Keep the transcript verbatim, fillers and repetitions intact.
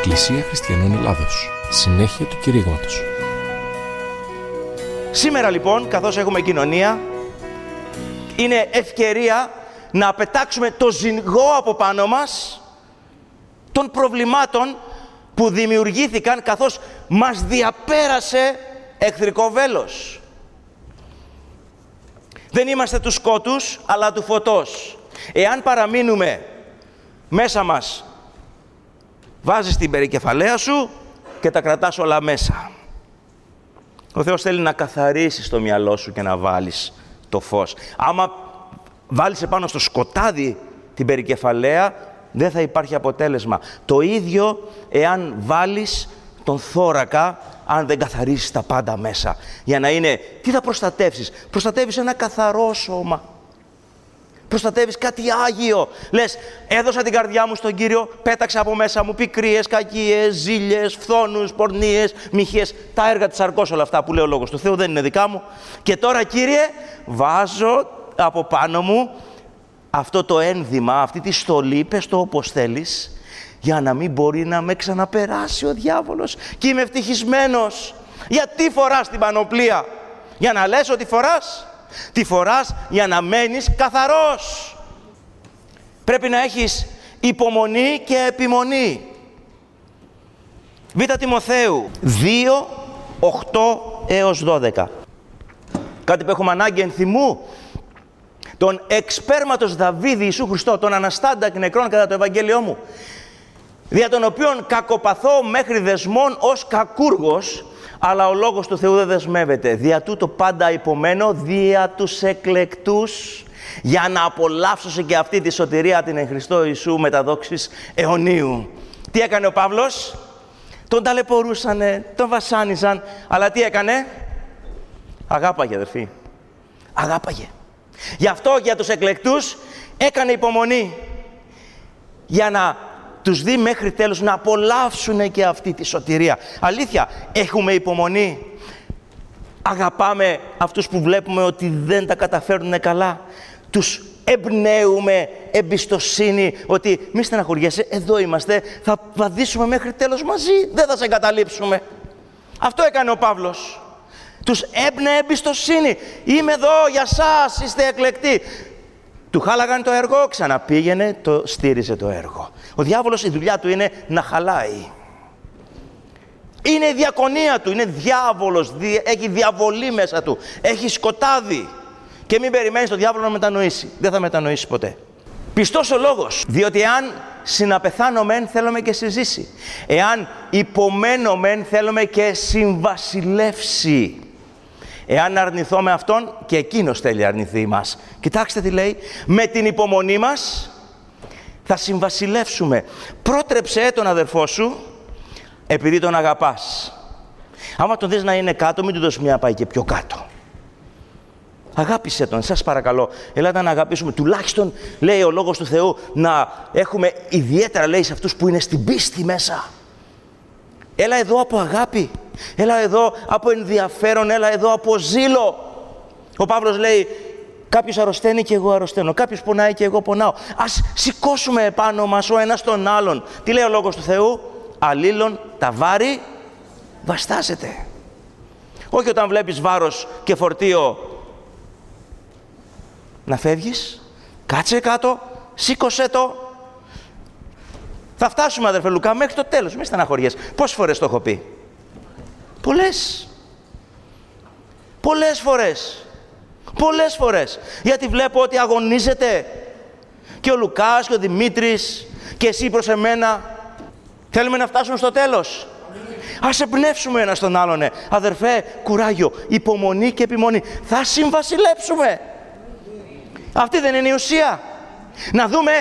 Εκκλησία Χριστιανών Ελλάδος. Συνέχεια του κηρύγματος. Σήμερα λοιπόν, καθώς έχουμε κοινωνία, είναι ευκαιρία να πετάξουμε το ζυγό από πάνω μας των προβλημάτων που δημιουργήθηκαν καθώς μας διαπέρασε εχθρικό βέλος. Δεν είμαστε του σκότους, αλλά του φωτός. Εάν παραμείνουμε μέσα μας, βάζεις την περικεφαλαία σου και τα κρατάς όλα μέσα. Ο Θεός θέλει να καθαρίσεις το μυαλό σου και να βάλεις το φως. Άμα βάλεις επάνω στο σκοτάδι την περικεφαλαία, δεν θα υπάρχει αποτέλεσμα. Το ίδιο εάν βάλεις τον θώρακα, αν δεν καθαρίσεις τα πάντα μέσα. Για να είναι, τι θα προστατεύσεις? Προστατεύεις ένα καθαρό σώμα. Προστατεύεις κάτι άγιο. Λες, έδωσα την καρδιά μου στον Κύριο, πέταξα από μέσα μου πικρίες, κακίες, ζήλιες, φθόνους, πορνίες, μοιχείες. Τα έργα της σαρκός, όλα αυτά που λέει ο Λόγος του Θεού, δεν είναι δικά μου. Και τώρα, Κύριε, βάζω από πάνω μου αυτό το ένδυμα, αυτή τη στολή, πες το όπως θέλεις, για να μην μπορεί να με ξαναπεράσει ο διάβολος. Και είμαι ευτυχισμένος. Γιατί φοράς την πανοπλία? Για να λες ότι φοράς? Τη φοράς για να μένεις καθαρός. Πρέπει να έχεις υπομονή και επιμονή. Β' Τιμοθέου δύο, οκτώ έως δώδεκα. Κάτι που έχουμε ανάγκη ενθυμού. Τον εξπέρματος Δαβίδη Ιησού Χριστό, τον αναστάντα εκ νεκρών κατά το Ευαγγέλιό μου, δια τον οποίον κακοπαθώ μέχρι δεσμών ως κακούργος, αλλά ο Λόγος του Θεού δεν δεσμεύεται. Δια τούτο πάντα υπομένω, δια τους εκλεκτούς, για να απολαύσω και αυτή τη σωτηρία την εν Χριστώ Ιησού μεταδόξης αιωνίου. Τι έκανε ο Παύλος? Τον ταλαιπωρούσανε, τον βασάνιζαν, αλλά τι έκανε? Αγάπαγε, αδερφοί. Αγάπαγε. Γι' αυτό για τους εκλεκτούς έκανε υπομονή, για να τους δει μέχρι τέλους, να απολαύσουν και αυτή τη σωτηρία. Αλήθεια, έχουμε υπομονή? Αγαπάμε αυτούς που βλέπουμε ότι δεν τα καταφέρνουν καλά? Τους εμπνέουμε εμπιστοσύνη ότι μη στεναχωριέσαι, εδώ είμαστε, θα βαδίσουμε μέχρι τέλος μαζί, δεν θα σε εγκαταλείψουμε. Αυτό έκανε ο Παύλος. Τους έμπνεε εμπιστοσύνη. Είμαι εδώ για σας, είστε εκλεκτοί. Του χάλαγαν το έργο, ξαναπήγαινε, το στήριζε το έργο. Ο διάβολος, η δουλειά του είναι να χαλάει. Είναι η διακονία του, είναι διάβολος, έχει διαβολή μέσα του, έχει σκοτάδι. Και μην περιμένεις τον διάβολο να μετανοήσει. Δεν θα μετανοήσει ποτέ. Πιστός ο λόγος, διότι εάν συναπεθάνω μεν, θέλουμε και συζήσει. Εάν υπομένω μεν, θέλουμε και συμβασιλεύσει. Εάν αρνηθώ με Αυτόν, και Εκείνος θέλει αρνηθεί μας. Κοιτάξτε τι λέει. Με την υπομονή μας θα συμβασιλεύσουμε. Πρότρεψε τον αδερφό σου επειδή τον αγαπάς. Άμα τον δεις να είναι κάτω, μην του δώσεις μια να πάει και πιο κάτω. Αγάπησε τον, σας παρακαλώ. Ελάτε να αγαπήσουμε. Τουλάχιστον, λέει ο Λόγος του Θεού, να έχουμε ιδιαίτερα, λέει, σε αυτούς που είναι στην πίστη μέσα. Έλα εδώ από αγάπη. Έλα εδώ από ενδιαφέρον, έλα εδώ από ζήλο. Ο Παύλος λέει, κάποιος αρρωσταίνει και εγώ αρρωσταίνω, κάποιος πονάει και εγώ πονάω. Ας σηκώσουμε επάνω μας ο ένας τον άλλον. Τι λέει ο Λόγος του Θεού? Αλλήλων τα βάρη βαστάζετε. Όχι όταν βλέπεις βάρος και φορτίο να φεύγεις. Κάτσε κάτω, σήκωσέ το. Θα φτάσουμε, αδερφέ Λουκά, μέχρι το τέλος. Μη στεναχωριέσαι. Πόσες φορές το έχω πει? Πολλές. Πολλές φορές. Πολλές φορές. Γιατί βλέπω ότι αγωνίζεται και ο Λουκάς και ο Δημήτρης και εσύ προς εμένα. Θέλουμε να φτάσουμε στο τέλος. Ας εμπνεύσουμε ένας τον άλλον. Ε. Αδερφέ, κουράγιο, υπομονή και επιμονή. Θα συμβασιλέψουμε. Αυτή δεν είναι η ουσία? Να δούμε